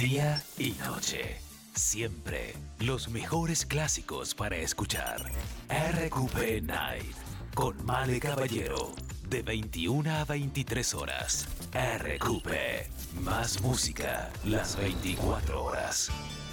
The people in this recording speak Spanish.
Día y noche. Siempre los mejores clásicos para escuchar. RQP Night. Con Male Caballero. De 21 a 23 horas. RQP. Más música las 24 horas.